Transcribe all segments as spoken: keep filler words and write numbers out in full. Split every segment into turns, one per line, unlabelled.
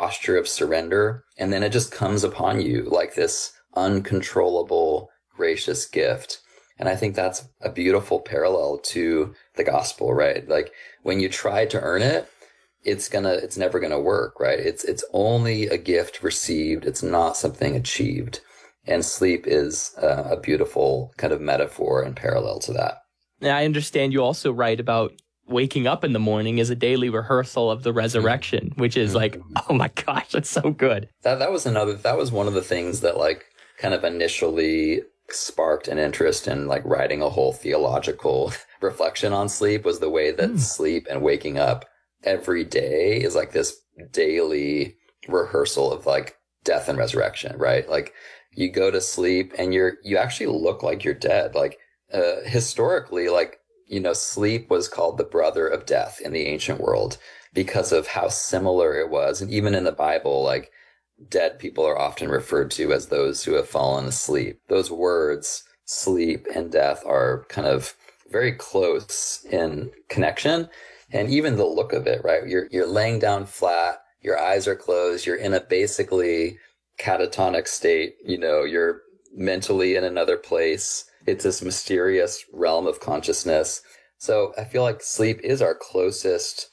posture of surrender. And then it just comes upon you like this uncontrollable, gracious gift. And I think that's a beautiful parallel to the gospel, right? Like when you try to earn it, it's gonna, it's never gonna work, right? It's, it's only a gift received. It's not something achieved. And sleep is uh, a beautiful kind of metaphor and parallel to that.
And I understand you also write about waking up in the morning is a daily rehearsal of the resurrection, which is like, oh my gosh, that's so good.
That that was another, that was one of the things that like kind of initially sparked an interest in like writing a whole theological reflection on sleep, was the way that mm. sleep and waking up every day is like this daily rehearsal of like death and resurrection, right? Like you go to sleep and you're, you actually look like you're dead. Like, uh, historically, like, you know, sleep was called the brother of death in the ancient world because of how similar it was. And even in the Bible, like dead people are often referred to as those who have fallen asleep. Those words, sleep and death, are kind of very close in connection. And even the look of it, right? You're, you're laying down flat, your eyes are closed, you're in a basically catatonic state, you know, you're mentally in another place. It's this mysterious realm of consciousness. So I feel like sleep is our closest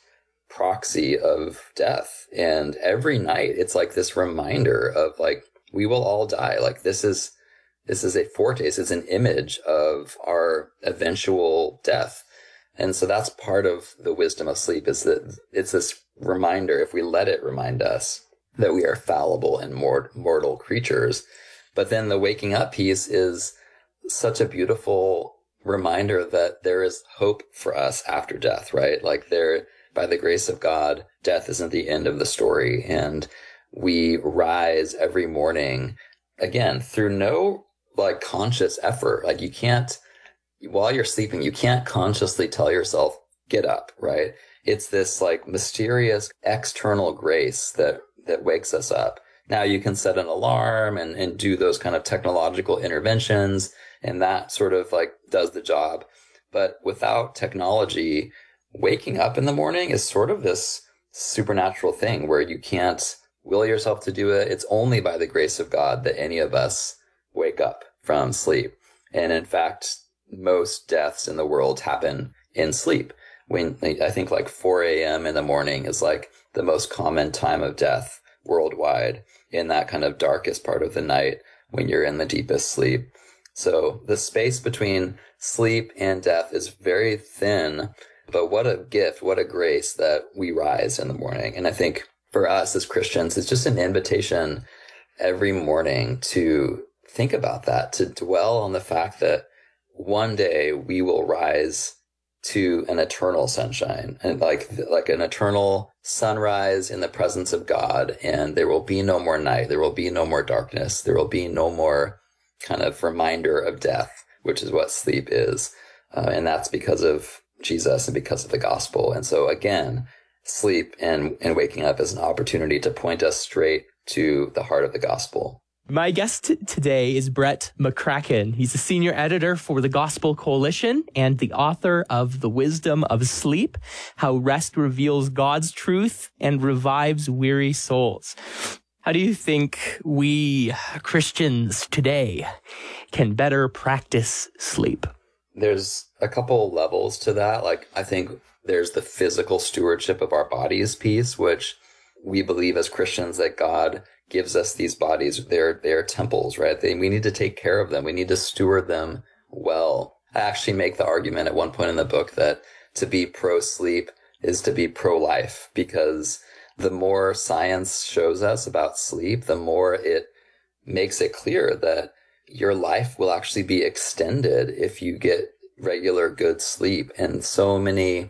proxy of death. And every night it's like this reminder of like, we will all die. Like this is, this is a foretaste. It's an image of our eventual death. And so that's part of the wisdom of sleep, is that it's this reminder, if we let it remind us, that we are fallible and mort- mortal creatures. But then the waking up piece is such a beautiful reminder that there is hope for us after death, right? Like there, by the grace of God, death isn't the end of the story. And we rise every morning, again, through no like conscious effort. Like you can't, while you're sleeping, you can't consciously tell yourself, get up, right? It's this like mysterious external grace that, that wakes us up. Now you can set an alarm and, and do those kind of technological interventions, and that sort of like does the job. But without technology, waking up in the morning is sort of this supernatural thing where you can't will yourself to do it. It's only by the grace of God that any of us wake up from sleep. And in fact, most deaths in the world happen in sleep. When I think like four a.m. in the morning is like the most common time of death worldwide, in that kind of darkest part of the night when you're in the deepest sleep. So the space between sleep and death is very thin, but what a gift, what a grace that we rise in the morning. And I think for us as Christians, it's just an invitation every morning to think about that, to dwell on the fact that one day we will rise to an eternal sunshine, and like, like an eternal sunrise in the presence of God. And there will be no more night. There will be no more darkness. There will be no more kind of reminder of death, which is what sleep is. Uh, and that's because of Jesus and because of the gospel. And so again, sleep and, and waking up is an opportunity to point us straight to the heart of the gospel.
My guest t- today is Brett McCracken. He's a senior editor for the Gospel Coalition and the author of The Wisdom of Sleep, How Rest Reveals God's Truth and Revives Weary Souls. How do you think we Christians today can better practice sleep?
There's a couple levels to that. Like, I think there's the physical stewardship of our bodies piece, which we believe as Christians that God gives us these bodies. They're, they're temples, right? They, we need to take care of them. We need to steward them well. I actually make the argument at one point in the book that to be pro-sleep is to be pro-life, because the more science shows us about sleep, the more it makes it clear that your life will actually be extended if you get regular good sleep. And so many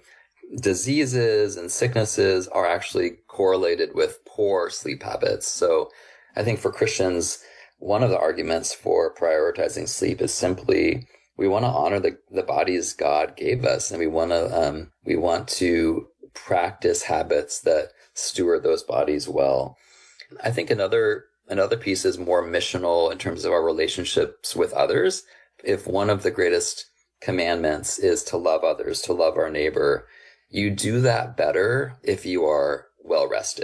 diseases and sicknesses are actually correlated with poor sleep habits. So I think for Christians, one of the arguments for prioritizing sleep is simply we want to honor the, the bodies God gave us, and we want to um, we want to practice habits that steward those bodies well. I think another another piece is more missional in terms of our relationships with others. If one of the greatest commandments is to love others, to love our neighbor, you do that better if you are well rested.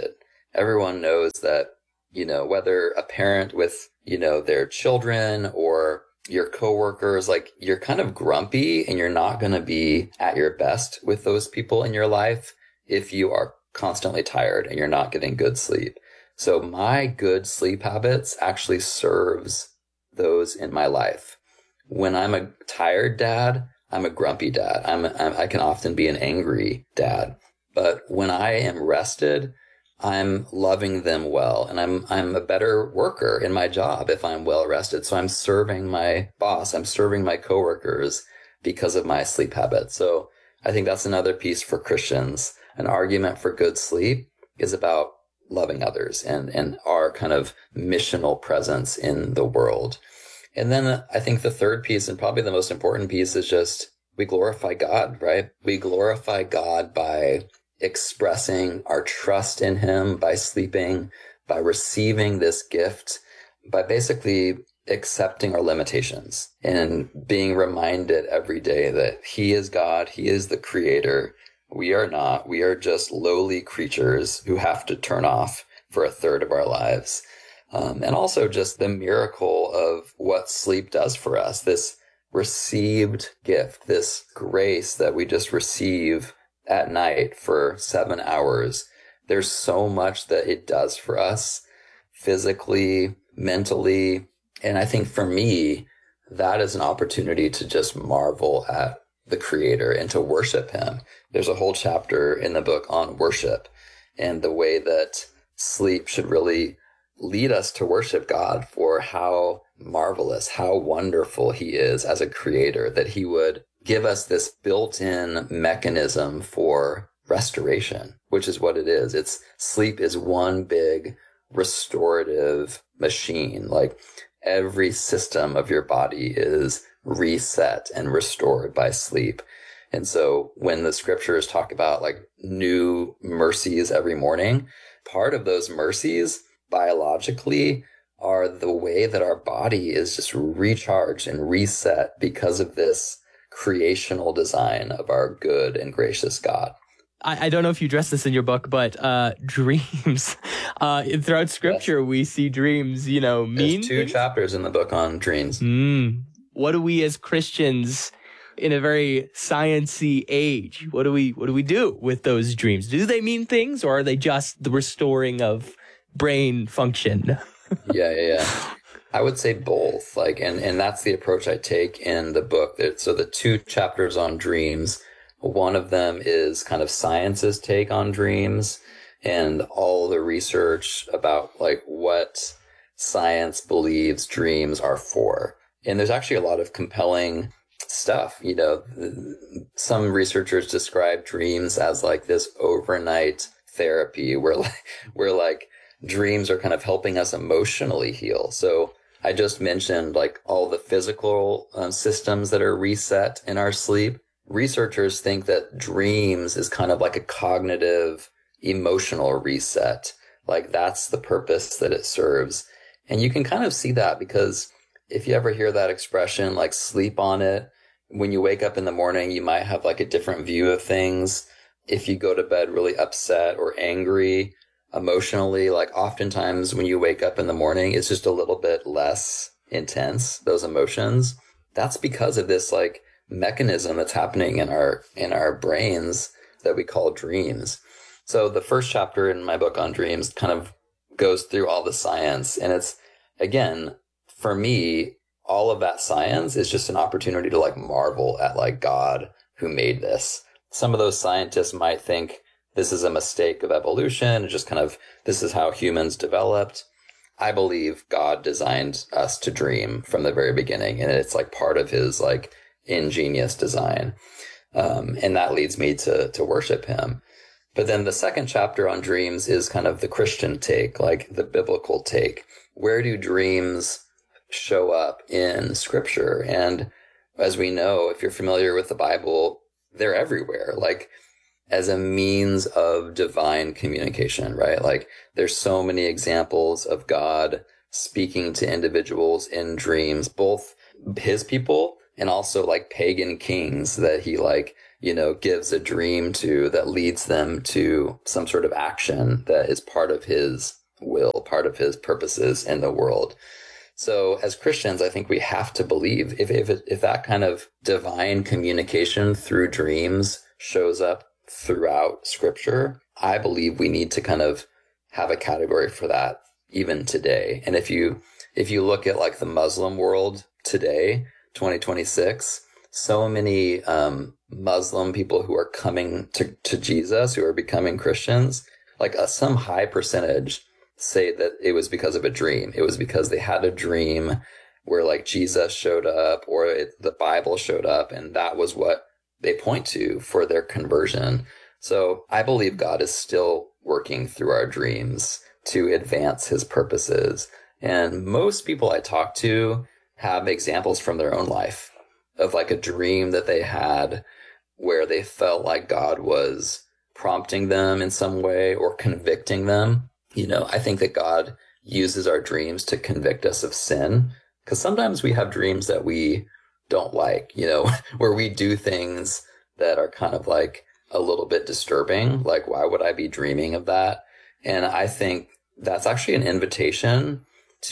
everyone knows that, you know, whether a parent with, you know, their children or your coworkers, like you're kind of grumpy and you're not going to be at your best with those people in your life if you are constantly tired and you're not getting good sleep. So my good sleep habits actually serves those in my life. When I'm a tired dad, I'm a grumpy dad. I'm, I'm I can often be an angry dad. But when I am rested, I'm loving them well, and I'm I'm a better worker in my job if I'm well rested. So I'm serving my boss, I'm serving my coworkers because of my sleep habits. So I think that's another piece for Christians. An argument for good sleep is about loving others and, and our kind of missional presence in the world. And then I think the third piece, and probably the most important piece, is just we glorify God, right? We glorify God by expressing our trust in him, by sleeping, by receiving this gift, by basically accepting our limitations and being reminded every day that he is God, he is the creator. We are not. We are just lowly creatures who have to turn off for a third of our lives. Um, and also just the miracle of what sleep does for us, this received gift, this grace that we just receive at night for seven hours. There's so much that it does for us physically, mentally. And I think for me, that is an opportunity to just marvel at the Creator and to worship him. There's a whole chapter in the book on worship and the way that sleep should really lead us to worship God for how marvelous, how wonderful he is as a creator, that he would give us this built-in mechanism for restoration, which is what it is. It's sleep is one big restorative machine. Like every system of your body is reset and restored by sleep. And so when the scriptures talk about like new mercies every morning, part of those mercies biologically are the way that our body is just recharged and reset because of this creational design of our good and gracious God.
I, I don't know if you address this in your book, but uh, dreams. Uh, throughout scripture, yes. We see dreams, you know, mean
There's two
things.
chapters in the book on dreams.
Mm. What do we as Christians in a very sciencey age, what do we what do we do with those dreams? Do they mean things, or are they just the restoring of brain function?
yeah, yeah, yeah. I would say both. Like, and, and that's the approach I take in the book. So the two chapters on dreams, one of them is kind of science's take on dreams and all the research about like what science believes dreams are for. And there's actually a lot of compelling stuff. You know, some researchers describe dreams as like this overnight therapy where like, where like dreams are kind of helping us emotionally heal. So I just mentioned like all the physical um, systems that are reset in our sleep. Researchers think that dreams is kind of like a cognitive, emotional reset. Like that's the purpose that it serves. And you can kind of see that because if you ever hear that expression, like sleep on it, when you wake up in the morning, you might have like a different view of things. If you go to bed really upset or angry emotionally, like oftentimes when you wake up in the morning, it's just a little bit less intense, those emotions. That's because of this like mechanism that's happening in our, in our brains that we call dreams. So the first chapter in my book on dreams kind of goes through all the science. And it's, again, for me, all of that science is just an opportunity to like marvel at like God who made this. Some of those scientists might think this is a mistake of evolution. Just kind of, this is how humans developed. I believe God designed us to dream from the very beginning. And it's like part of his like ingenious design. Um, and that leads me to, to worship him. But then the second chapter on dreams is kind of the Christian take, like the biblical take. Where do dreams show up in scripture? And as we know, if you're familiar with the Bible, they're everywhere, like as a means of divine communication, right? Like there's so many examples of God speaking to individuals in dreams, both his people and also like pagan kings that he like, you know, gives a dream to that leads them to some sort of action that is part of his will, part of his purposes in the world. So as Christians, I think we have to believe if if, it, if that kind of divine communication through dreams shows up throughout Scripture, I believe we need to kind of have a category for that even today. And if you if you look at like the Muslim world today, twenty twenty-six, so many um, Muslim people who are coming to, to Jesus, who are becoming Christians, like uh, some high percentage say that it was because of a dream. It was because they had a dream where like Jesus showed up or it, the Bible showed up, and that was what they point to for their conversion. So I believe God is still working through our dreams to advance his purposes. And most people I talk to have examples from their own life of like a dream that they had where they felt like God was prompting them in some way or convicting them. You know, I think that God uses our dreams to convict us of sin, because sometimes we have dreams that we don't like, you know, where we do things that are kind of like a little bit disturbing. Like, why would I be dreaming of that? And I think that's actually an invitation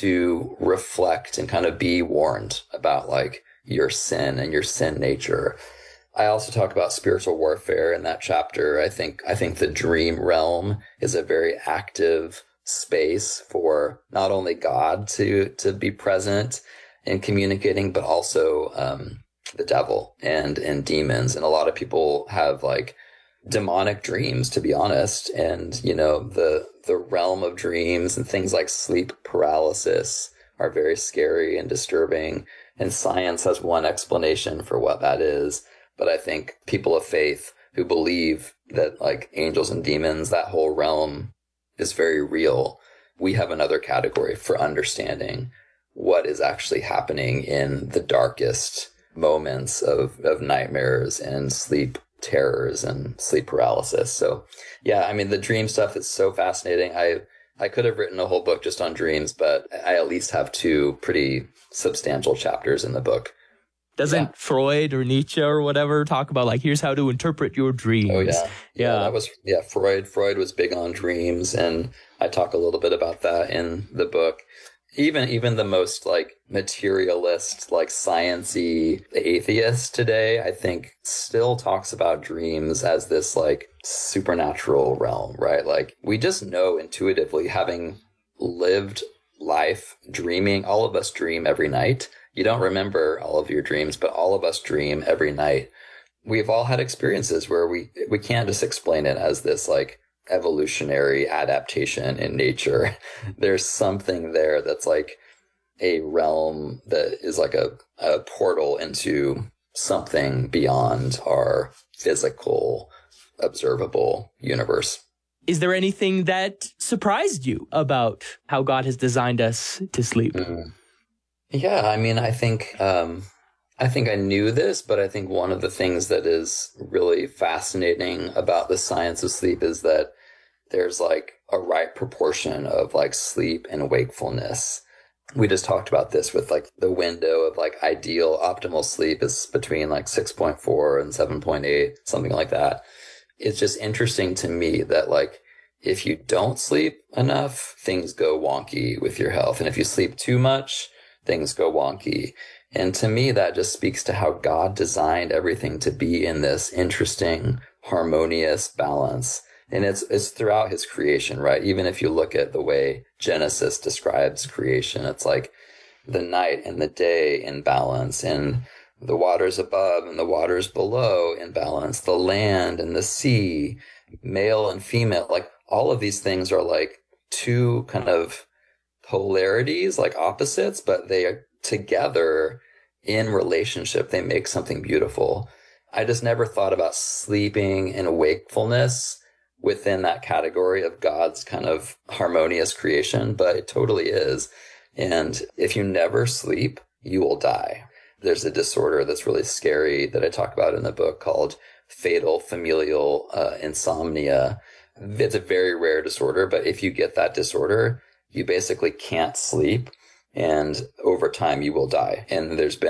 to reflect and kind of be warned about like your sin and your sin nature. I also talk about spiritual warfare in that chapter. I think, I think the dream realm is a very active space for not only God to, to be present and communicating, but also, um, the devil and, and demons. And a lot of people have like demonic dreams, to be honest. And, you know, the, the realm of dreams and things like sleep paralysis are very scary and disturbing. And science has one explanation for what that is. But I think people of faith who believe that like angels and demons, that whole realm is very real. We have another category for understanding what is actually happening in the darkest moments of, of nightmares and sleep terrors and sleep paralysis. So yeah, I mean, the dream stuff is so fascinating. I, I could have written a whole book just on dreams, but I at least have two pretty substantial chapters in the book.
Doesn't yeah. Freud or Nietzsche or whatever talk about like, here's how to interpret your dreams?
Oh, yeah. yeah.
Yeah.
That was, yeah, Freud. Freud was big on dreams. And I talk a little bit about that in the book. Even, even the most like materialist, like sciencey atheist today, I think still talks about dreams as this like supernatural realm, right? Like we just know intuitively, having lived life dreaming, all of us dream every night. You don't remember all of your dreams, but all of us dream every night. We've all had experiences where we, we can't just explain it as this like evolutionary adaptation in nature. There's something there that's like a realm that is like a, a portal into something beyond our physical, observable universe.
Is there anything that surprised you about how God has designed us to sleep?
Mm. Yeah, I mean, I think, um, I think I knew this, but I think one of the things that is really fascinating about the science of sleep is that there's like a right proportion of like sleep and wakefulness. We just talked about this with like the window of like ideal optimal sleep is between like six point four and seven point eight, something like that. It's just interesting to me that like if you don't sleep enough, things go wonky with your health. And if you sleep too much, things go wonky. And to me, that just speaks to how God designed everything to be in this interesting, harmonious balance. And it's, it's throughout his creation, right? Even if you look at the way Genesis describes creation, it's like the night and the day in balance, and the waters above and the waters below in balance, the land and the sea, male and female, like all of these things are like two kind of polarities, like opposites, but they are together in relationship. They make something beautiful. I just never thought about sleeping and wakefulness within that category of God's kind of harmonious creation, but it totally is. And if you never sleep, you will die. There's a disorder that's really scary that I talk about in the book called fatal familial uh, insomnia. It's a very rare disorder, but if you get that disorder, you basically can't sleep, and over time you will die. And there's been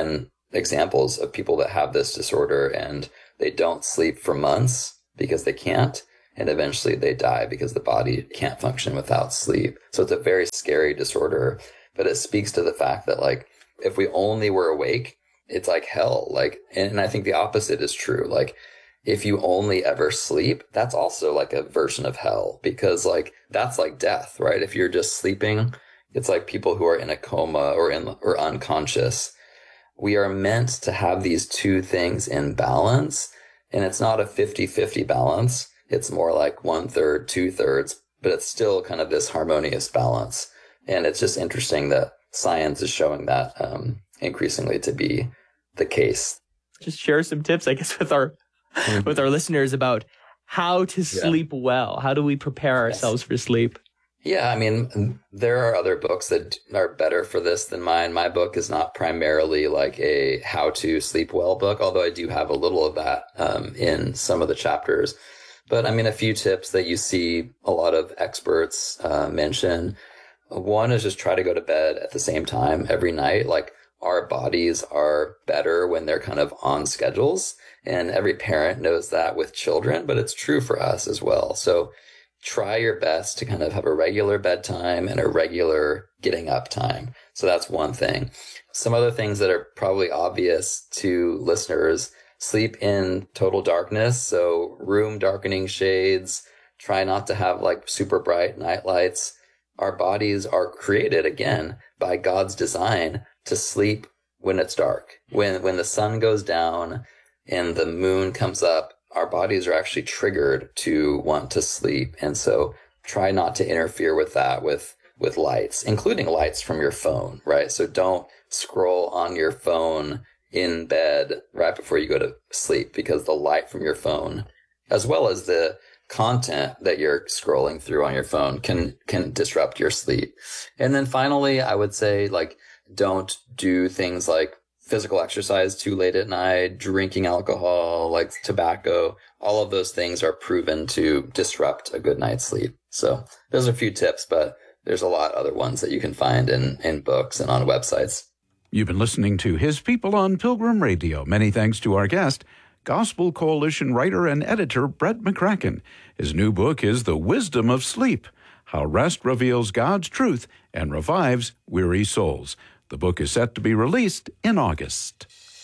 examples of people that have this disorder and they don't sleep for months because they can't. And eventually they die because the body can't function without sleep. So it's a very scary disorder, but it speaks to the fact that like, if we only were awake, it's like hell. Like, and I think the opposite is true. Like, if you only ever sleep, that's also like a version of hell, because like, that's like death, right? If you're just sleeping, it's like people who are in a coma or in, or unconscious. We are meant to have these two things in balance, and it's not a fifty-fifty balance. It's more like one third, two thirds, but it's still kind of this harmonious balance. And it's just interesting that science is showing that um, increasingly to be the case.
Just share some tips, I guess, with our with our listeners about how to sleep yeah. well. How do we prepare ourselves yes. for sleep?
Yeah, I mean, there are other books that are better for this than mine. My book is not primarily like a how to sleep well book, although I do have a little of that um, in some of the chapters. But I mean, a few tips that you see a lot of experts uh, mention. One is just try to go to bed at the same time every night. Like, our bodies are better when they're kind of on schedules, and every parent knows that with children, but it's true for us as well. So try your best to kind of have a regular bedtime and a regular getting up time. So that's one thing. Some other things that are probably obvious to listeners: sleep in total darkness. So room darkening shades, try not to have like super bright night lights. Our bodies are created, again, by God's design to sleep when it's dark. When when the sun goes down and the moon comes up, our bodies are actually triggered to want to sleep. And so try not to interfere with that with, with lights, including lights from your phone, right? So don't scroll on your phone in bed right before you go to sleep, because the light from your phone, as well as the content that you're scrolling through on your phone, can can disrupt your sleep. And then finally, I would say, like, don't do things like physical exercise too late at night, drinking alcohol, like tobacco. All of those things are proven to disrupt a good night's sleep. So those are a few tips, but there's a lot other ones that you can find in, in books and on websites.
You've been listening to His People on Pilgrim Radio. Many thanks to our guest, Gospel Coalition writer and editor Brett McCracken. His new book is The Wisdom of Sleep: How Rest Reveals God's Truth and Revives Weary Souls. The book is set to be released in August.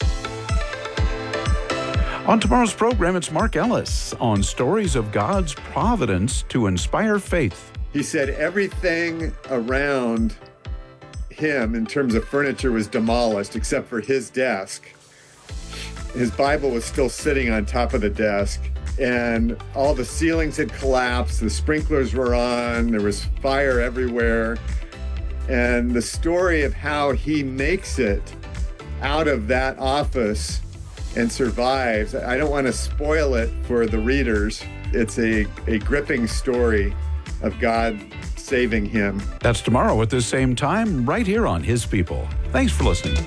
On tomorrow's program, it's Mark Ellis on stories of God's providence to inspire faith.
He said everything around him in terms of furniture was demolished except for his desk. His Bible was still sitting on top of the desk, and all the ceilings had collapsed, the sprinklers were on, there was fire everywhere. And the story of how he makes it out of that office and survives, I don't want to spoil it for the readers. It's a, a gripping story of God saving him.
That's tomorrow at this same time, right here on His People. Thanks for listening.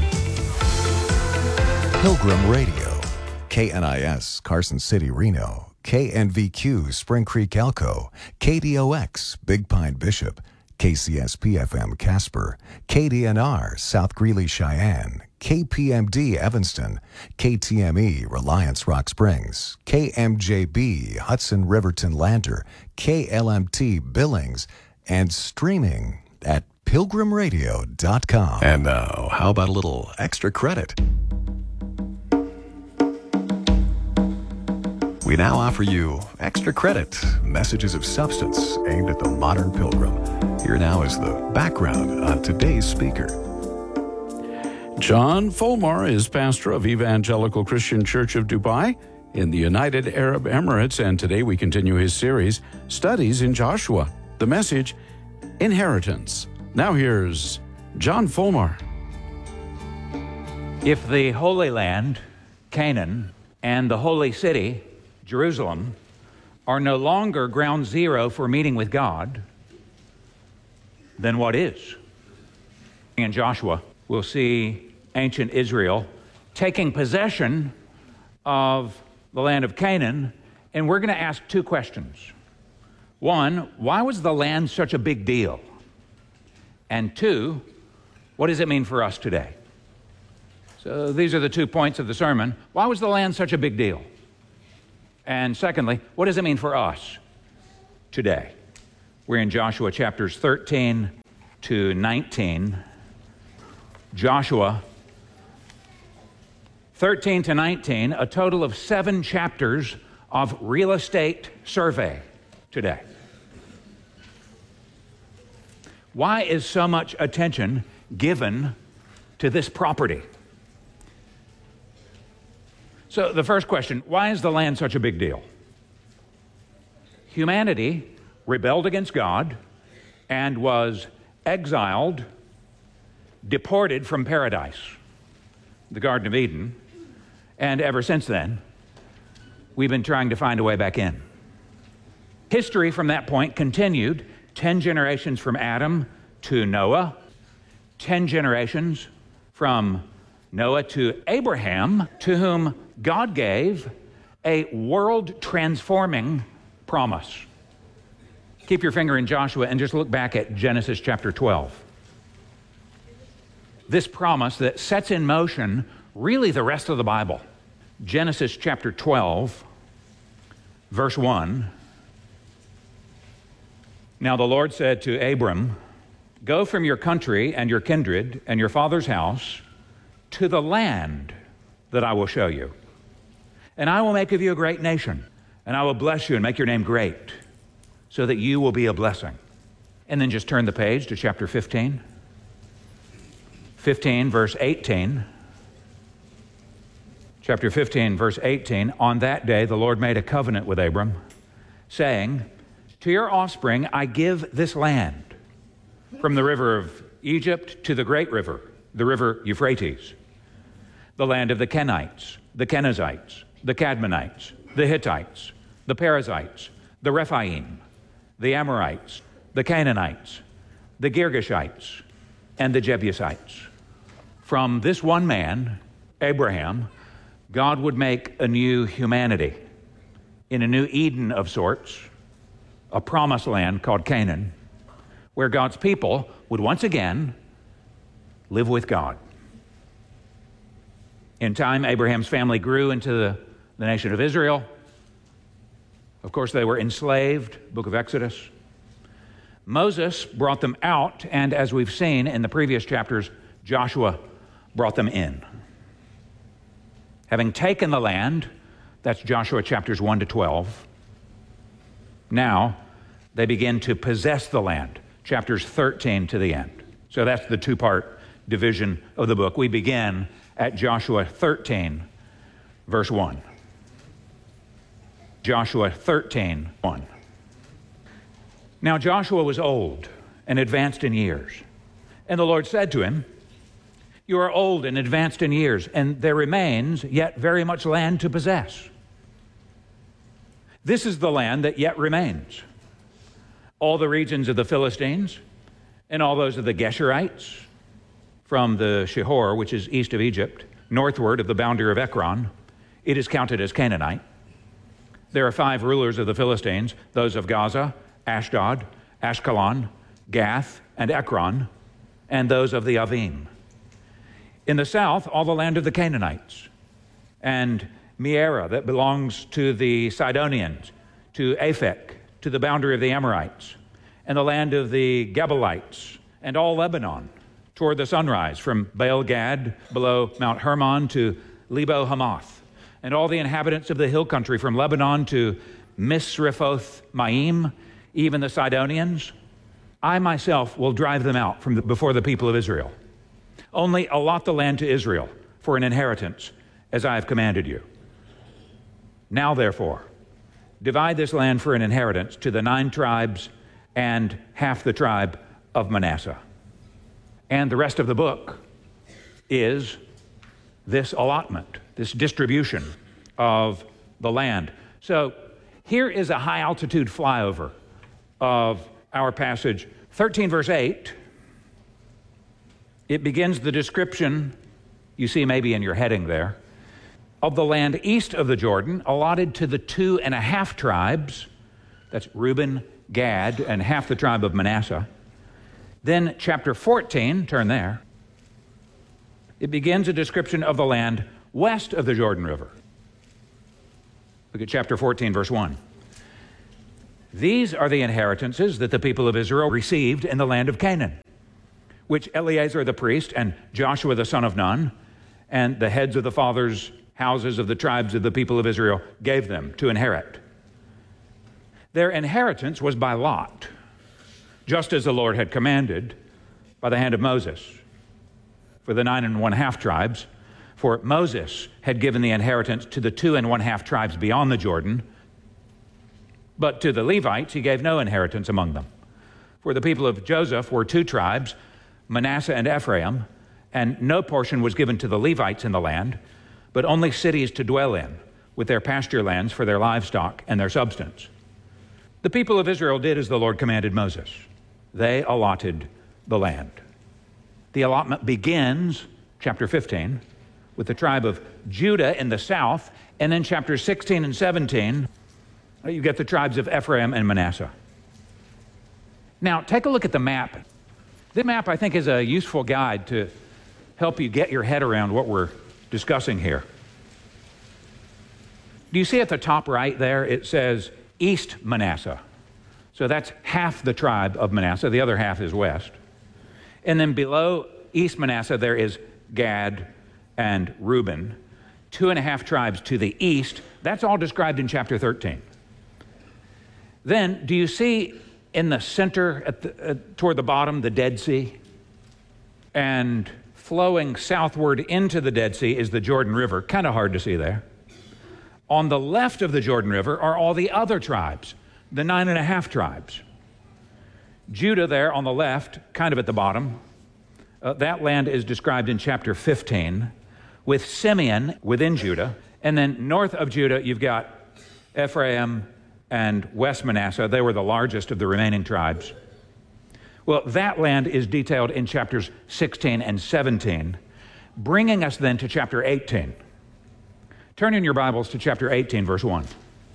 Pilgrim Radio, K N I S, Carson City, Reno, K N V Q, Spring Creek, Elko, K D O X, Big Pine, Bishop, K C S P F M, Casper, K D N R, South Greeley, Cheyenne, K P M D, Evanston, K T M E, Reliance, Rock Springs, K M J B, Hudson, Riverton, Lander, K L M T, Billings, and streaming at pilgrim radio dot com. And now, how about a little extra credit? We now offer you extra credit, messages of substance aimed at the modern pilgrim. Here now is the background on today's speaker.
John Fulmar is pastor of Evangelical Christian Church of Dubai in the United Arab Emirates, and today we continue his series, Studies in Joshua. The message, Inheritance. Now here's John Fulmar.
If the Holy Land, Canaan, and the Holy City, Jerusalem, are no longer ground zero for meeting with God, then what is? In Joshua, we'll see ancient Israel taking possession of the land of Canaan, and we're going to ask two questions. One, why was the land such a big deal? And two, what does it mean for us today? So these are the two points of the sermon. Why was the land such a big deal? And secondly, what does it mean for us today? We're in Joshua chapters thirteen to nineteen. Joshua thirteen to nineteen, a total of seven chapters of real estate survey today. Why is so much attention given to this property? So the first question, why is the land such a big deal? Humanity rebelled against God and was exiled, deported from paradise, the Garden of Eden, and ever since then, we've been trying to find a way back in. History from that point continued, ten generations from Adam to Noah, ten generations from Noah to Abraham, to whom God gave a world-transforming promise. Keep your finger in Joshua and just look back at Genesis chapter twelve. This promise that sets in motion really the rest of the Bible. Genesis chapter twelve, verse one. Now the Lord said to Abram, "Go from your country and your kindred and your father's house to the land that I will show you. And I will make of you a great nation, and I will bless you and make your name great, so that you will be a blessing." And then just turn the page to chapter fifteen. fifteen, verse eighteen. Chapter fifteen, verse eighteen. On that day, the Lord made a covenant with Abram, saying, "To your offspring I give this land, from the river of Egypt to the great river, the river Euphrates, the land of the Kenites, the Kenizzites, the Cadmonites, the Hittites, the Perizzites, the Rephaim, the Amorites, the Canaanites, the Girgashites, and the Jebusites." From this one man, Abraham, God would make a new humanity in a new Eden of sorts, a promised land called Canaan, where God's people would once again live with God. In time, Abraham's family grew into the, the nation of Israel. Of course, they were enslaved, book of Exodus. Moses brought them out, and as we've seen in the previous chapters, Joshua brought them in. Having taken the land, that's Joshua chapters one to twelve, now they begin to possess the land, chapters thirteen to the end. So that's the two-part division of the book. We begin at Joshua thirteen, verse one. Joshua thirteen, one. Now Joshua was old and advanced in years, and the Lord said to him, "You are old and advanced in years, and there remains yet very much land to possess. This is the land that yet remains: all the regions of the Philistines, and all those of the Geshurites, from the Shihor, which is east of Egypt, northward of the boundary of Ekron, it is counted as Canaanite. There are five rulers of the Philistines, those of Gaza, Ashdod, Ashkelon, Gath, and Ekron, and those of the Avim. In the south, all the land of the Canaanites, and Meara that belongs to the Sidonians, to Aphek, to the boundary of the Amorites, and the land of the Gebalites, and all Lebanon, toward the sunrise, from Baal Gad below Mount Hermon to Lebo Hamath, and all the inhabitants of the hill country from Lebanon to Misrephoth Maim, even the Sidonians. I myself will drive them out from the, before the people of Israel. Only allot the land to Israel for an inheritance, as I have commanded you. Now, therefore, divide this land for an inheritance to the nine tribes and half the tribe of Manasseh." And the rest of the book is this allotment, this distribution of the land. So here is a high-altitude flyover of our passage. thirteen, verse eight, it begins the description, you see maybe in your heading there, of the land east of the Jordan, allotted to the two and a half tribes, that's Reuben, Gad, and half the tribe of Manasseh. Then chapter fourteen, turn there, it begins a description of the land west of the Jordan River. Look at chapter fourteen, verse one. These are the inheritances that the people of Israel received in the land of Canaan, which Eleazar the priest and Joshua the son of Nun and the heads of the fathers' houses of the tribes of the people of Israel gave them to inherit. Their inheritance was by lot, just as the Lord had commanded by the hand of Moses for the nine and one half tribes. For Moses had given the inheritance to the two and one half tribes beyond the Jordan, but to the Levites he gave no inheritance among them. For the people of Joseph were two tribes, Manasseh and Ephraim, and no portion was given to the Levites in the land, but only cities to dwell in, with their pasture lands for their livestock and their substance. The people of Israel did as the Lord commanded Moses. They allotted the land. The allotment begins, chapter fifteen, with the tribe of Judah in the south, and then chapters sixteen and seventeen, you get the tribes of Ephraim and Manasseh. Now, take a look at the map. This map, I think, is a useful guide to help you get your head around what we're discussing here. Do you see at the top right there, it says East Manasseh. So that's half the tribe of Manasseh. The other half is west. And then below East Manasseh, there is Gad and Reuben, two and a half tribes to the east. That's all described in chapter thirteen. Then, do you see in the center, at the, uh, toward the bottom, the Dead Sea? And flowing southward into the Dead Sea is the Jordan River. Kind of hard to see there. On the left of the Jordan River are all the other tribes, the nine and a half tribes. Judah there on the left, kind of at the bottom. Uh, that land is described in chapter fifteen, with Simeon within Judah. And then north of Judah, you've got Ephraim and West Manasseh. They were the largest of the remaining tribes. Well, that land is detailed in chapters sixteen and seventeen, bringing us then to chapter eighteen. Turn in your Bibles to chapter eighteen, verse one.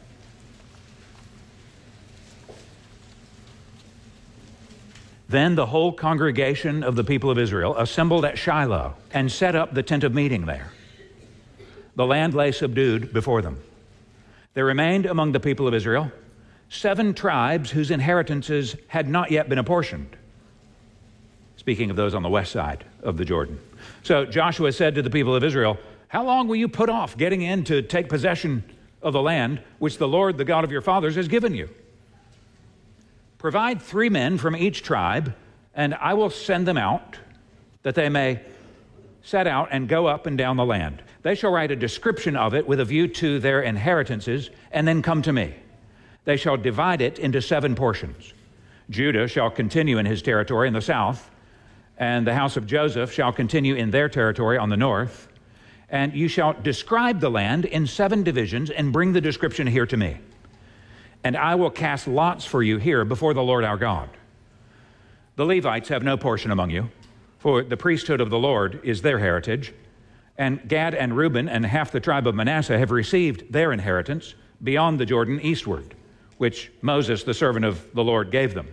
Then the whole congregation of the people of Israel assembled at Shiloh and set up the tent of meeting there. The land lay subdued before them. There remained among the people of Israel seven tribes whose inheritances had not yet been apportioned. Speaking of those on the west side of the Jordan. So Joshua said to the people of Israel, "How long will you put off getting in to take possession of the land which the Lord, the God of your fathers, has given you? Provide three men from each tribe, and I will send them out, that they may set out and go up and down the land. They shall write a description of it with a view to their inheritances, and then come to me. They shall divide it into seven portions. Judah shall continue in his territory in the south, and the house of Joseph shall continue in their territory on the north. And you shall describe the land in seven divisions and bring the description here to me. And I will cast lots for you here before the Lord our God. The Levites have no portion among you, for the priesthood of the Lord is their heritage. And Gad and Reuben and half the tribe of Manasseh have received their inheritance beyond the Jordan eastward, which Moses, the servant of the Lord, gave them."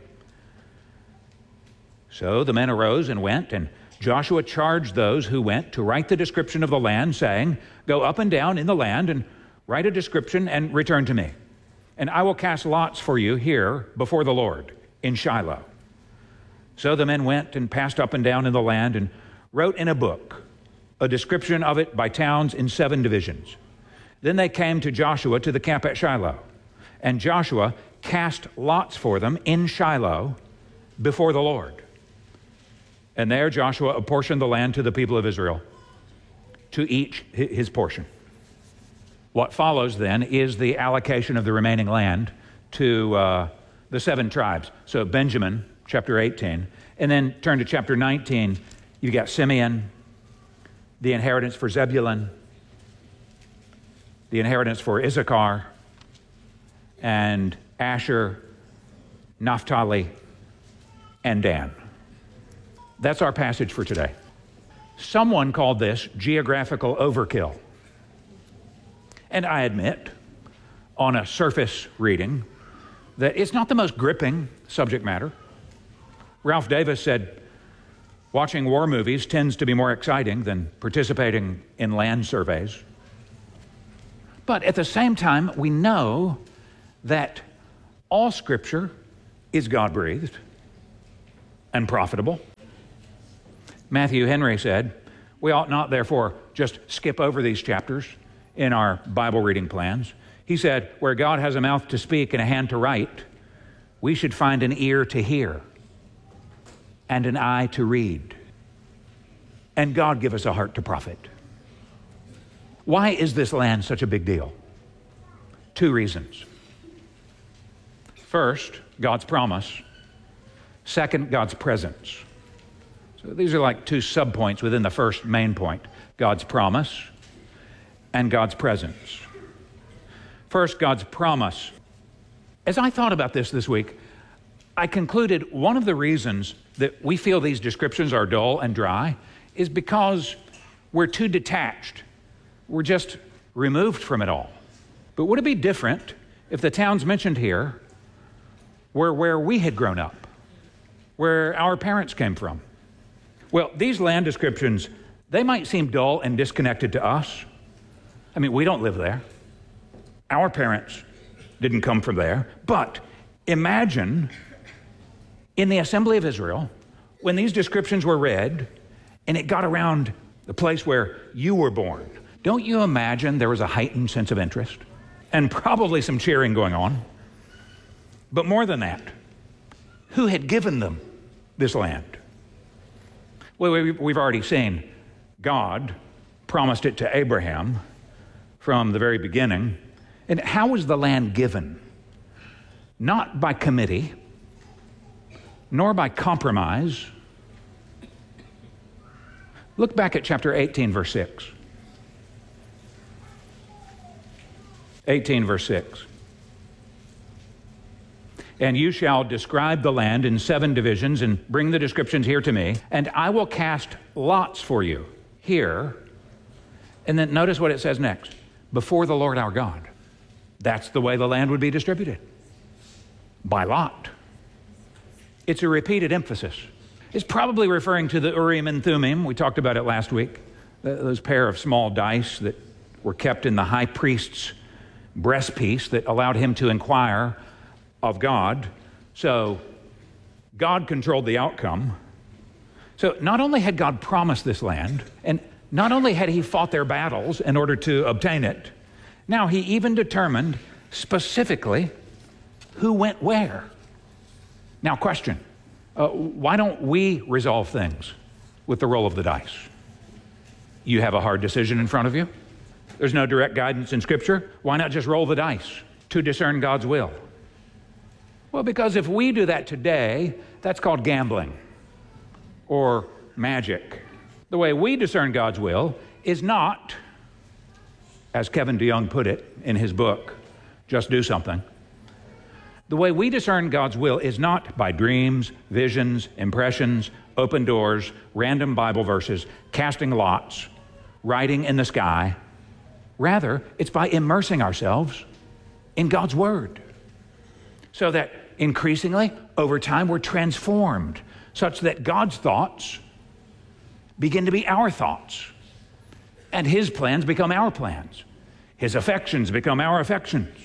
So the men arose and went, and Joshua charged those who went to write the description of the land, saying, "Go up and down in the land and write a description and return to me. And I will cast lots for you here before the Lord in Shiloh." So the men went and passed up and down in the land and wrote in a book a description of it by towns in seven divisions. Then they came to Joshua to the camp at Shiloh, and Joshua cast lots for them in Shiloh before the Lord. And there Joshua apportioned the land to the people of Israel, to each his portion. What follows then is the allocation of the remaining land to uh, the seven tribes. So Benjamin, chapter eighteen, and then turn to chapter nineteen. You've got Simeon, the inheritance for Zebulun, the inheritance for Issachar, and Asher, Naphtali, and Dan. That's our passage for today. Someone called this geographical overkill. And I admit, on a surface reading, that it's not the most gripping subject matter. Ralph Davis said, Watching war movies tends to be more exciting than participating in land surveys. But at the same time, we know that all Scripture is God-breathed and profitable. Matthew Henry said, we ought not, therefore, just skip over these chapters in our Bible reading plans. He said, where God has a mouth to speak and a hand to write, we should find an ear to hear and an eye to read. And God give us a heart to profit. Why is this land such a big deal? Two reasons. First, God's promise. Second, God's presence. So these are like two subpoints within the first main point. God's promise and God's presence. First, God's promise. As I thought about this this week, I concluded one of the reasons that we feel these descriptions are dull and dry is because we're too detached. We're just removed from it all. But would it be different if the towns mentioned here were where we had grown up, where our parents came from? Well, these land descriptions, they might seem dull and disconnected to us. I mean, we don't live there. Our parents didn't come from there. But imagine in the Assembly of Israel, when these descriptions were read and it got around the place where you were born, don't you imagine there was a heightened sense of interest and probably some cheering going on? But more than that, who had given them this land? Well, we've already seen God promised it to Abraham from the very beginning. And how was the land given? Not by committee, nor by compromise. Look back at chapter eighteen, verse six. eighteen, verse six. And you shall describe the land in seven divisions and bring the descriptions here to me, and I will cast lots for you here. And then notice what it says next. Before the Lord our God. That's the way the land would be distributed. By lot. It's a repeated emphasis. It's probably referring to the Urim and Thummim. We talked about it last week. Those pair of small dice that were kept in the high priest's breastpiece that allowed him to inquire of God. So God controlled the outcome. So not only had God promised this land, and not only had he fought their battles in order to obtain it, now he even determined specifically who went where. Now question, uh, why don't we resolve things with the roll of the dice? You have a hard decision in front of you. There's no direct guidance in Scripture. Why not just roll the dice to discern God's will? Well, because if we do that today, that's called gambling or magic. The way we discern God's will is not, as Kevin DeYoung put it in his book, Just Do Something. The way we discern God's will is not by dreams, visions, impressions, open doors, random Bible verses, casting lots, writing in the sky. Rather, it's by immersing ourselves in God's Word, so that increasingly, over time, we're transformed such that God's thoughts begin to be our thoughts, and His plans become our plans. His affections become our affections.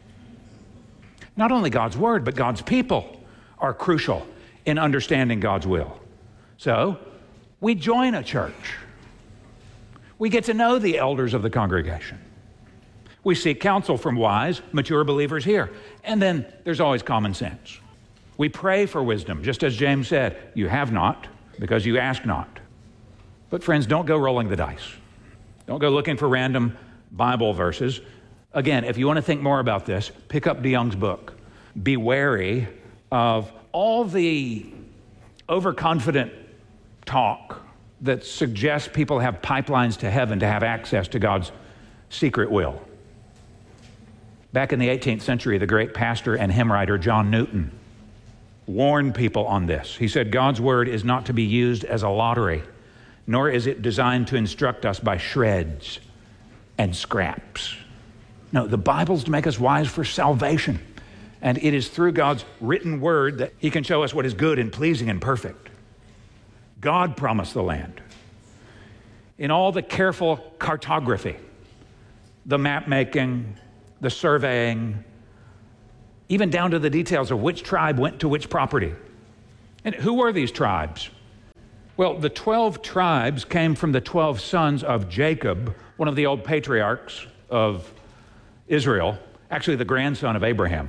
Not only God's Word, but God's people are crucial in understanding God's will. So, we join a church. We get to know the elders of the congregation. We seek counsel from wise, mature believers here. And then there's always common sense. We pray for wisdom, just as James said, you have not because you ask not. But friends, don't go rolling the dice. Don't go looking for random Bible verses. Again, if you want to think more about this, pick up DeYoung's book. Be wary of all the overconfident talk that suggests people have pipelines to heaven to have access to God's secret will. Back in the eighteenth century, the great pastor and hymn writer John Newton warned people on this. He said, God's word is not to be used as a lottery, nor is it designed to instruct us by shreds and scraps. No, the Bible's to make us wise for salvation. And it is through God's written word that He can show us what is good and pleasing and perfect. God promised the land. In all the careful cartography, the map making, the surveying, even down to the details of which tribe went to which property. And who were these tribes? Well, the twelve tribes came from the twelve sons of Jacob, one of the old patriarchs of Israel, actually the grandson of Abraham.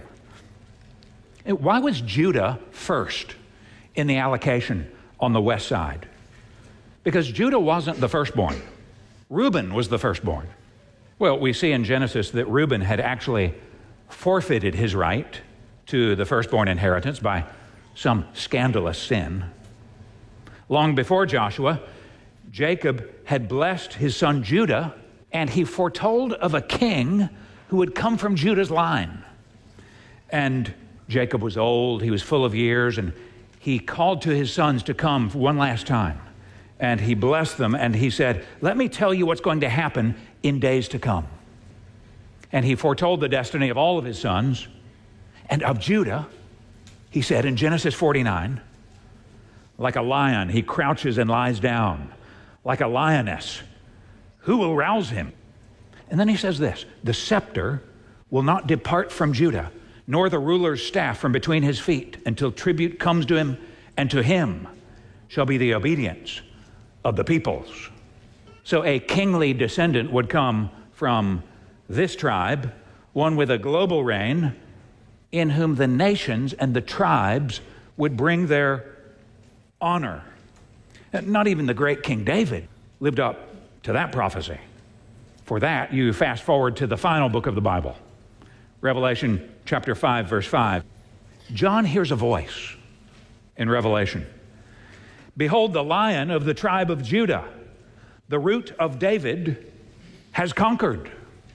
And why was Judah first in the allocation on the west side? Because Judah wasn't the firstborn. Reuben was the firstborn. Well, we see in Genesis that Reuben had actually forfeited his right to the firstborn inheritance by some scandalous sin. Long before Joshua, Jacob had blessed his son Judah, and he foretold of a king who would come from Judah's line. And Jacob was old, he was full of years, and he called to his sons to come one last time. And he blessed them, and he said, "Let me tell you what's going to happen in days to come." And he foretold the destiny of all of his sons, and of Judah. He said in Genesis forty-nine, "Like a lion, he crouches and lies down. Like a lioness, who will rouse him?" And then he says this, "The scepter will not depart from Judah, nor the ruler's staff from between his feet, until tribute comes to him, and to him shall be the obedience of the peoples." So a kingly descendant would come from this tribe, one with a global reign, in whom the nations and the tribes would bring their honor. Not even the great King David lived up to that prophecy. For that, you fast forward to the final book of the Bible, Revelation chapter five, verse five. John hears a voice in Revelation. "Behold, the Lion of the tribe of Judah, the root of David, has conquered."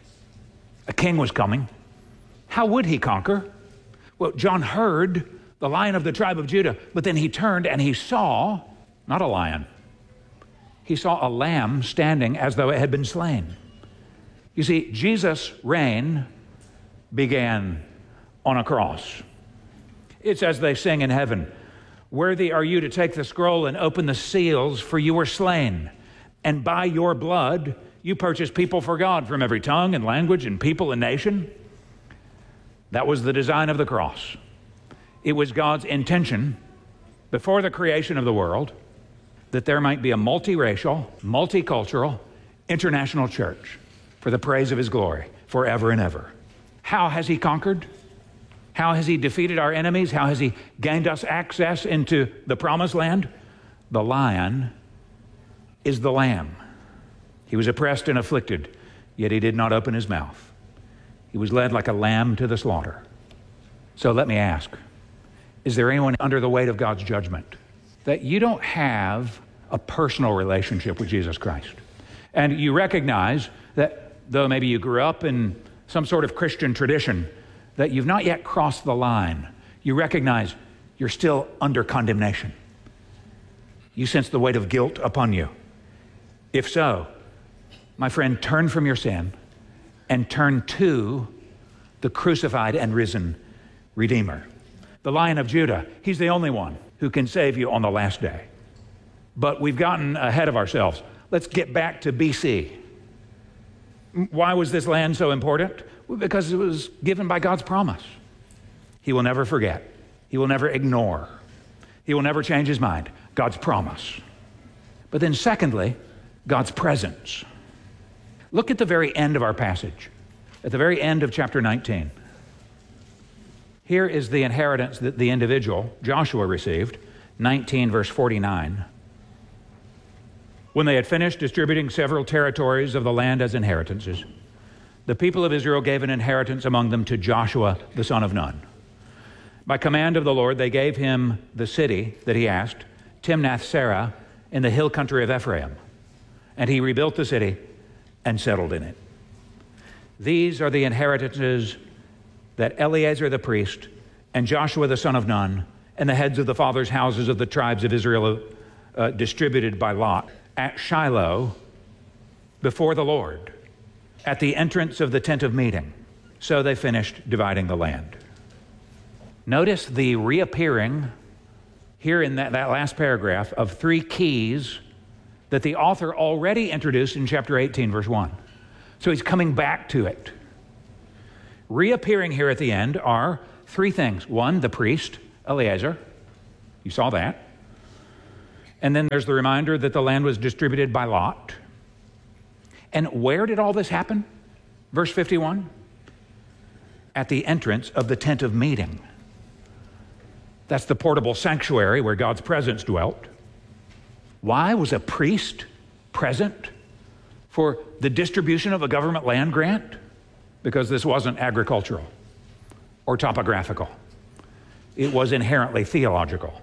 A king was coming. How would he conquer? Well, John heard the Lion of the tribe of Judah, but then he turned and he saw not a lion. He saw a lamb standing as though it had been slain. You see, Jesus' reign began on a cross. It's as they sing in heaven, "Worthy are you to take the scroll and open the seals, for you were slain. And by your blood, you purchased people for God from every tongue and language and people and nation." That was the design of the cross. It was God's intention before the creation of the world that there might be a multiracial, multicultural, international church for the praise of his glory forever and ever. How has he conquered? How has he defeated our enemies? How has he gained us access into the promised land? The lion is the lamb. He was oppressed and afflicted, yet he did not open his mouth. He was led like a lamb to the slaughter. So let me ask, is there anyone under the weight of God's judgment that you don't have a personal relationship with Jesus Christ? And you recognize that though maybe you grew up in some sort of Christian tradition, that you've not yet crossed the line. You recognize you're still under condemnation. You sense the weight of guilt upon you. If so, my friend, turn from your sin and turn to the crucified and risen Redeemer. The Lion of Judah, he's the only one who can save you on the last day. But we've gotten ahead of ourselves. Let's get back to B C. Why was this land so important? Well, because it was given by God's promise. He will never forget. He will never ignore. He will never change his mind. God's promise. But then secondly, God's presence. Look at the very end of our passage, at the very end of chapter nineteen. Here is the inheritance that the individual, Joshua, received, nineteen verse forty-nine. When they had finished distributing several territories of the land as inheritances, the people of Israel gave an inheritance among them to Joshua, the son of Nun. By command of the Lord, they gave him the city that he asked, Timnath-Serah, in the hill country of Ephraim. And he rebuilt the city and settled in it. These are the inheritances that Eleazar the priest and Joshua the son of Nun and the heads of the fathers' houses of the tribes of Israel uh, distributed by lot at Shiloh before the Lord at the entrance of the tent of meeting. So they finished dividing the land. Notice the reappearing here in that, that last paragraph of three keys that the author already introduced in chapter eighteen, verse one. So he's coming back to it. Reappearing here at the end are three things. One, the priest, Eleazar. You saw that. And then there's the reminder that the land was distributed by lot. And where did all this happen? Verse fifty-one. At the entrance of the tent of meeting. That's the portable sanctuary where God's presence dwelt. Why was a priest present for the distribution of a government land grant? Because this wasn't agricultural or topographical. It was inherently theological.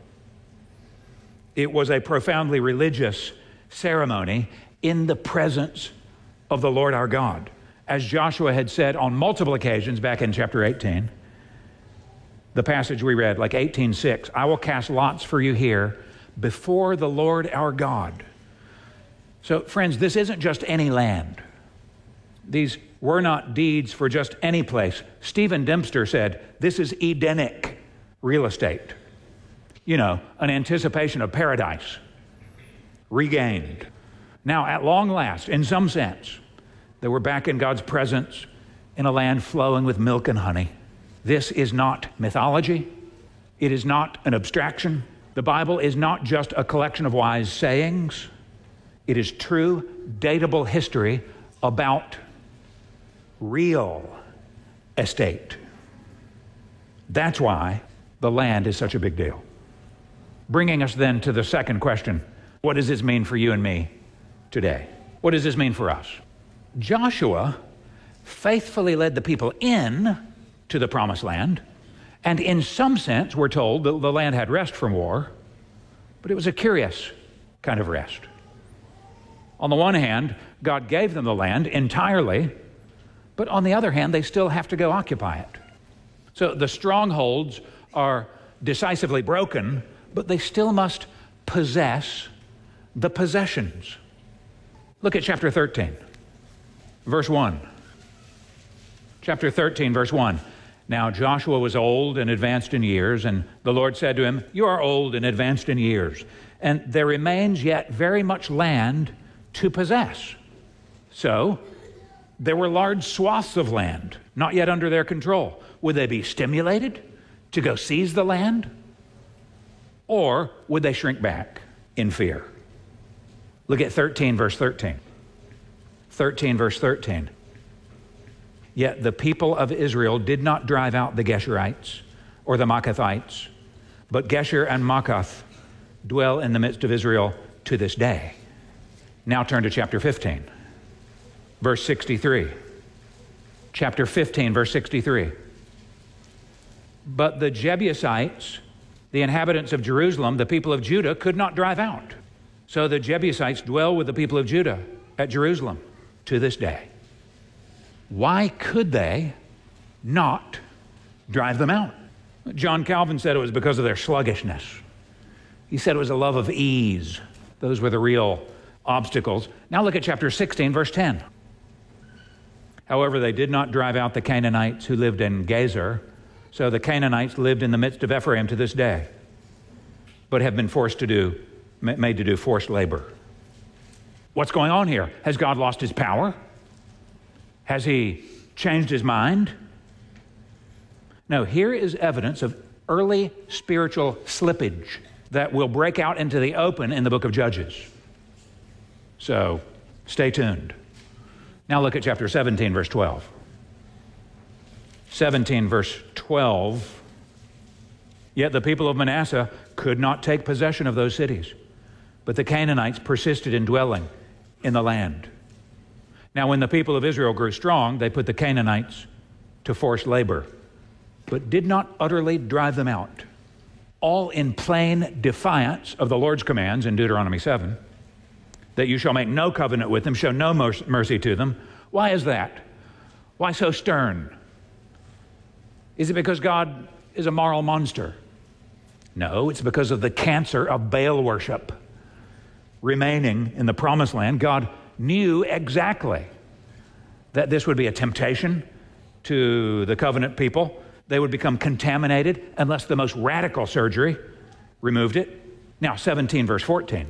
It was a profoundly religious ceremony in the presence of the Lord our God. As Joshua had said on multiple occasions back in chapter eighteen, the passage we read, like eighteen six, I will cast lots for you here before the Lord our God. So, friends, this isn't just any land. These were not deeds for just any place. Stephen Dempster said, this is Edenic real estate. You know, an anticipation of paradise regained. Now, at long last, in some sense, they were back in God's presence in a land flowing with milk and honey. This is not mythology. It is not an abstraction. The Bible is not just a collection of wise sayings. It is true, datable history about real estate. That's why the land is such a big deal. Bringing us then to the second question, what does this mean for you and me today? What does this mean for us? Joshua faithfully led the people in to the promised land, and in some sense, we're told that the land had rest from war, but it was a curious kind of rest. On the one hand, God gave them the land entirely, but on the other hand, they still have to go occupy it. So the strongholds are decisively broken, but they still must possess the possessions. Look at chapter thirteen, verse one. Chapter thirteen, verse one. Now Joshua was old and advanced in years, and the Lord said to him, you are old and advanced in years, and there remains yet very much land to possess. So there were large swaths of land, not yet under their control. Would they be stimulated to go seize the land? Or would they shrink back in fear? Look at thirteen, verse thirteen. thirteen, verse thirteen. Yet the people of Israel did not drive out the Geshurites or the Maacathites, but Gesher and Maacath dwell in the midst of Israel to this day. Now turn to chapter fifteen, verse sixty-three. Chapter fifteen, verse sixty-three. But the Jebusites, the inhabitants of Jerusalem, the people of Judah, could not drive out. So the Jebusites dwell with the people of Judah at Jerusalem to this day. Why could they not drive them out? John Calvin said it was because of their sluggishness. He said it was a love of ease. Those were the real obstacles. Now look at chapter sixteen, verse ten. However, they did not drive out the Canaanites who lived in Gezer. So the Canaanites lived in the midst of Ephraim to this day, but have been forced to do, made to do forced labor. What's going on here? Has God lost his power? Has he changed his mind? No, here is evidence of early spiritual slippage that will break out into the open in the book of Judges. So stay tuned. Now look at chapter seventeen, verse twelve. seventeen, verse twelve. Yet the people of Manasseh could not take possession of those cities, but the Canaanites persisted in dwelling in the land. Now when the people of Israel grew strong, they put the Canaanites to forced labor, but did not utterly drive them out, all in plain defiance of the Lord's commands in Deuteronomy seven, that you shall make no covenant with them, show no mercy to them. Why is that? Why so stern? Is it because God is a moral monster? No, it's because of the cancer of Baal worship remaining in the promised land. God knew exactly that this would be a temptation to the covenant people. They would become contaminated unless the most radical surgery removed it. Now, seventeen, verse fourteen.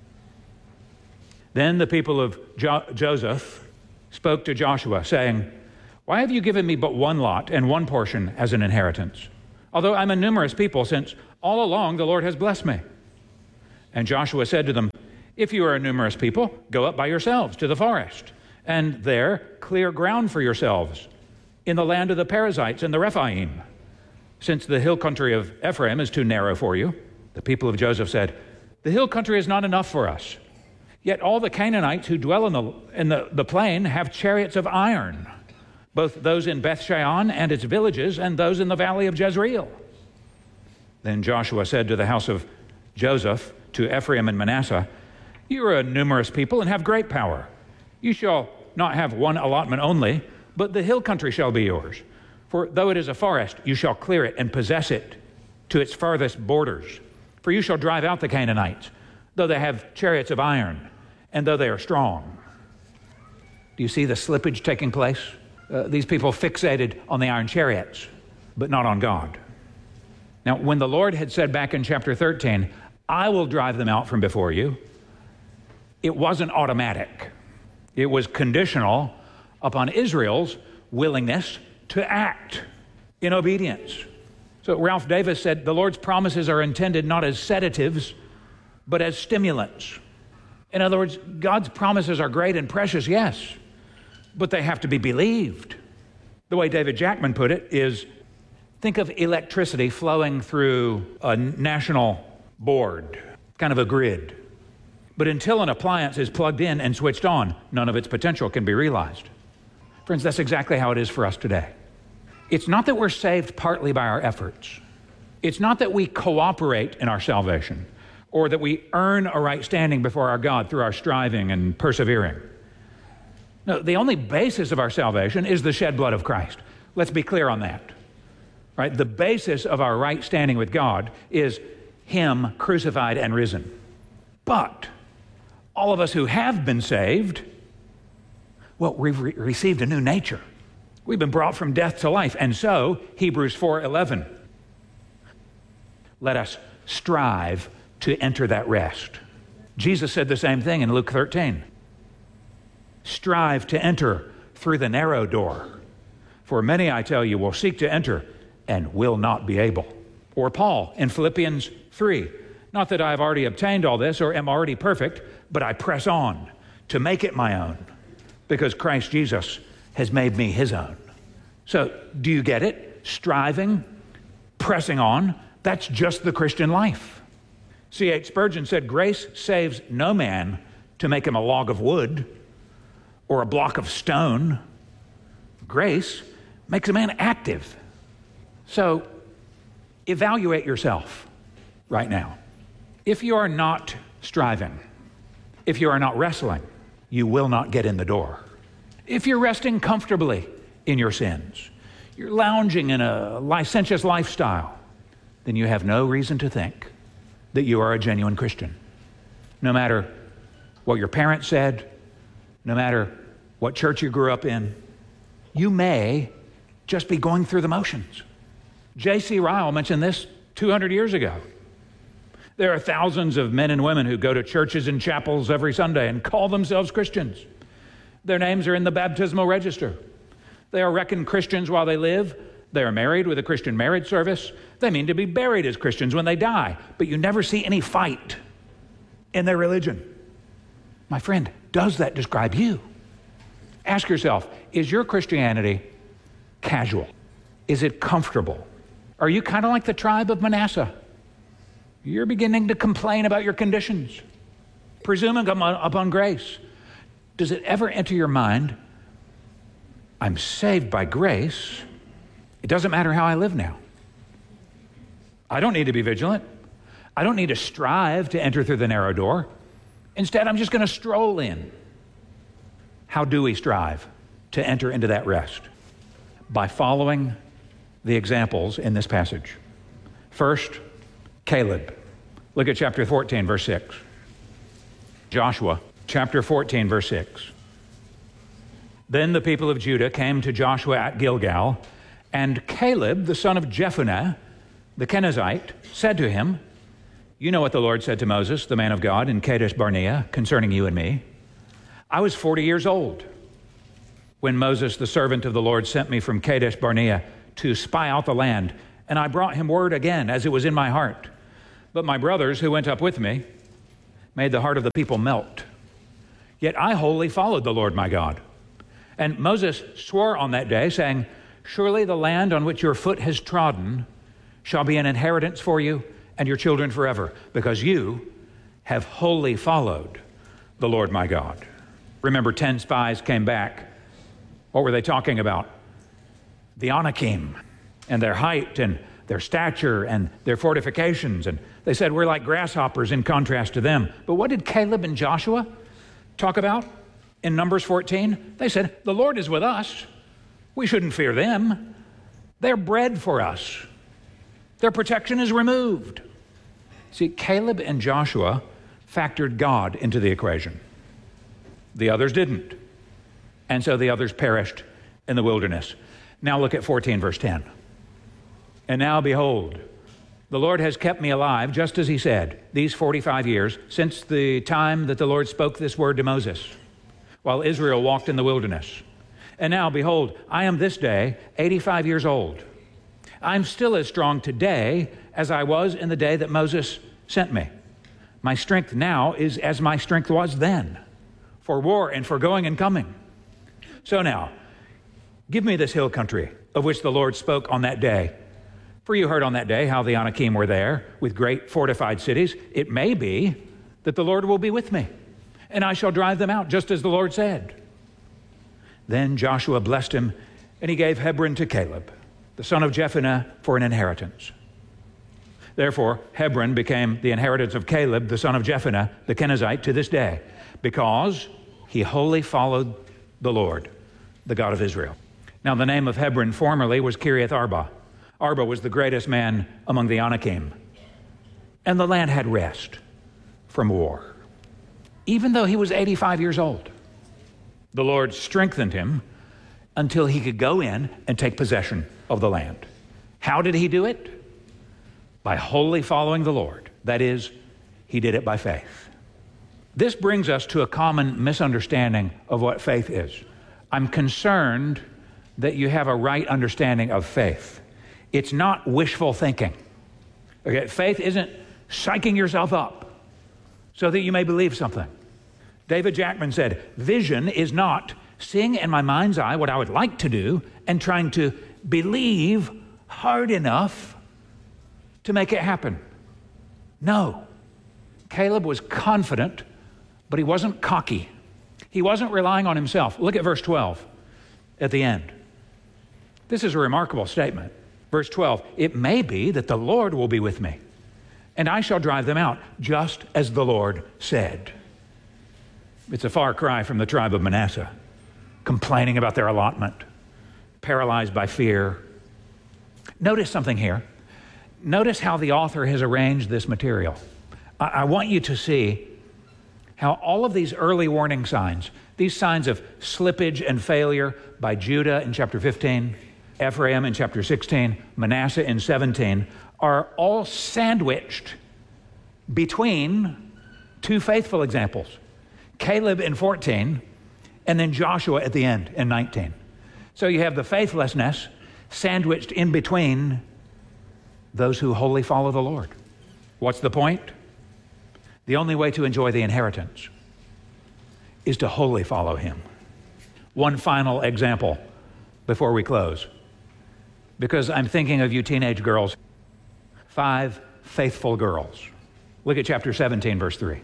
Then the people of jo- Joseph spoke to Joshua, saying, "Why have you given me but one lot and one portion as an inheritance, although I'm a numerous people, since all along the Lord has blessed me?" And Joshua said to them, "If you are a numerous people, go up by yourselves to the forest, and there clear ground for yourselves in the land of the Perizzites and the Rephaim. Since the hill country of Ephraim is too narrow for you." The people of Joseph said, "The hill country is not enough for us. Yet all the Canaanites who dwell in the, in the, the plain have chariots of iron, both those in Beth-shean and its villages and those in the valley of Jezreel." Then Joshua said to the house of Joseph, to Ephraim and Manasseh, "You are a numerous people and have great power. You shall not have one allotment only, but the hill country shall be yours. For though it is a forest, you shall clear it and possess it to its farthest borders. For you shall drive out the Canaanites, though they have chariots of iron, and though they are strong." Do you see the slippage taking place? Uh, these people fixated on the iron chariots, but not on God. Now, when the Lord had said back in chapter thirteen, "I will drive them out from before you," it wasn't automatic. It was conditional upon Israel's willingness to act in obedience. So Ralph Davis said, the Lord's promises are intended not as sedatives, but as stimulants. In other words, God's promises are great and precious, yes, but they have to be believed. The way David Jackman put it is, think of electricity flowing through a national board, kind of a grid. But until an appliance is plugged in and switched on, none of its potential can be realized. Friends, that's exactly how it is for us today. It's not that we're saved partly by our efforts. It's not that we cooperate in our salvation, or that we earn a right standing before our God through our striving and persevering. No, the only basis of our salvation is the shed blood of Christ. Let's be clear on that. Right? The basis of our right standing with God is Him crucified and risen. But all of us who have been saved, well, we've re- received a new nature. We've been brought from death to life. And so, Hebrews four eleven, let us strive to enter that rest. Jesus said the same thing in Luke thirteen. Strive to enter through the narrow door. For many, I tell you, will seek to enter and will not be able. Or Paul in Philippians three. Not that I have already obtained all this or am already perfect, but I press on to make it my own, because Christ Jesus has made me His own. So, do you get it? Striving, pressing on, that's just the Christian life. C H Spurgeon said, grace saves no man to make him a log of wood or a block of stone. Grace makes a man active. So, evaluate yourself right now. If you are not striving, if you are not wrestling, you will not get in the door. If you're resting comfortably in your sins, you're lounging in a licentious lifestyle, then you have no reason to think that you are a genuine Christian. No matter what your parents said, no matter what church you grew up in, you may just be going through the motions. J C Ryle mentioned this two hundred years ago. There are thousands of men and women who go to churches and chapels every Sunday and call themselves Christians. Their names are in the baptismal register. They are reckoned Christians while they live. They are married with a Christian marriage service. They mean to be buried as Christians when they die. But you never see any fight in their religion. My friend, does that describe you? Ask yourself, is your Christianity casual? Is it comfortable? Are you kind of like the tribe of Manasseh? You're beginning to complain about your conditions, presuming upon grace. Does it ever enter your mind, I'm saved by grace, it doesn't matter how I live now. I don't need to be vigilant. I don't need to strive to enter through the narrow door. Instead, I'm just going to stroll in. How do we strive to enter into that rest? By following the examples in this passage. First, Caleb. Look at chapter fourteen, verse six. Joshua, chapter fourteen, verse six. Then the people of Judah came to Joshua at Gilgal, and Caleb, the son of Jephunneh, the Kenizzite, said to him, You know what the Lord said to Moses, the man of God, in Kadesh Barnea concerning you and me. I was forty years old when Moses, the servant of the Lord, sent me from Kadesh Barnea to spy out the land, and I brought him word again as it was in my heart. But my brothers who went up with me made the heart of the people melt. Yet I wholly followed the Lord my God. And Moses swore on that day, saying, surely the land on which your foot has trodden shall be an inheritance for you and your children forever, because you have wholly followed the Lord my God. Remember, ten spies came back. What were they talking about? The Anakim and their height and their stature and their fortifications. And they said, we're like grasshoppers in contrast to them. But what did Caleb and Joshua talk about in Numbers fourteen? They said, the Lord is with us. We shouldn't fear them. They're bread for us. Their protection is removed. See, Caleb and Joshua factored God into the equation. The others didn't. And so the others perished in the wilderness. Now look at fourteen, verse ten. And now behold, the Lord has kept me alive, just as he said, these forty-five years, since the time that the Lord spoke this word to Moses, while Israel walked in the wilderness. And now behold, I am this day eighty-five years old. I'm still as strong today as I was in the day that Moses sent me. My strength now is as my strength was then, for war and for going and coming. So now, give me this hill country of which the Lord spoke on that day. For you heard on that day how the Anakim were there with great fortified cities. It may be that the Lord will be with me, and I shall drive them out, just as the Lord said. Then Joshua blessed him, and he gave Hebron to Caleb, the son of Jephunneh, for an inheritance. Therefore, Hebron became the inheritance of Caleb, the son of Jephunneh, the Kenizzite, to this day, because he wholly followed the Lord, the God of Israel. Now, the name of Hebron formerly was Kiriath Arba. Arba was the greatest man among the Anakim. And the land had rest from war, even though he was eighty-five years old. The Lord strengthened him until he could go in and take possession of the land. How did he do it? By wholly following the Lord. That is, he did it by faith. This brings us to a common misunderstanding of what faith is. I'm concerned that you have a right understanding of faith. It's not wishful thinking. Okay, faith isn't psyching yourself up so that you may believe something. David Jackman said, vision is not seeing in my mind's eye what I would like to do and trying to believe hard enough to make it happen. No. Caleb was confident, but he wasn't cocky. He wasn't relying on himself. Look at verse twelve at the end. This is a remarkable statement. Verse twelve, it may be that the Lord will be with me, and I shall drive them out, just as the Lord said. It's a far cry from the tribe of Manasseh, complaining about their allotment, paralyzed by fear. Notice something here. Notice how the author has arranged this material. I, I want you to see how all of these early warning signs, these signs of slippage and failure by Judah in chapter fifteen, Ephraim in chapter sixteen, Manasseh in seventeen, are all sandwiched between two faithful examples, Caleb in fourteen, and then Joshua at the end in nineteen. So you have the faithlessness sandwiched in between those who wholly follow the Lord. What's the point? The only way to enjoy the inheritance is to wholly follow him. One final example before we close, because I'm thinking of you teenage girls. Five faithful girls. Look at chapter seventeen, verse three.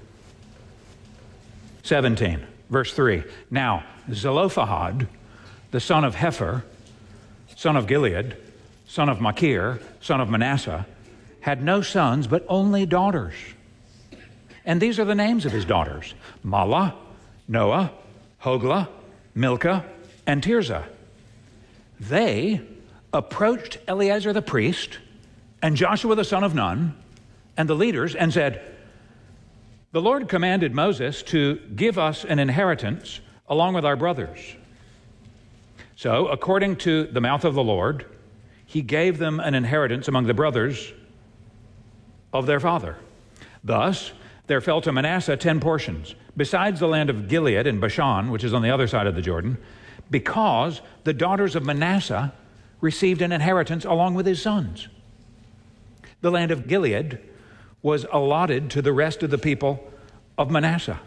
seventeen, verse three. Now, Zelophehad, the son of Hepher, son of Gilead, son of Machir, son of Manasseh, had no sons, but only daughters. And these are the names of his daughters: Mahlah, Noah, Hoglah, Milcah, and Tirzah. They approached Eleazar the priest and Joshua the son of Nun and the leaders and said, the Lord commanded Moses to give us an inheritance along with our brothers. So, according to the mouth of the Lord, he gave them an inheritance among the brothers of their father. Thus, there fell to Manasseh ten portions, besides the land of Gilead and Bashan, which is on the other side of the Jordan, because the daughters of Manasseh received an inheritance along with his sons. The land of Gilead was allotted to the rest of the people of Manasseh.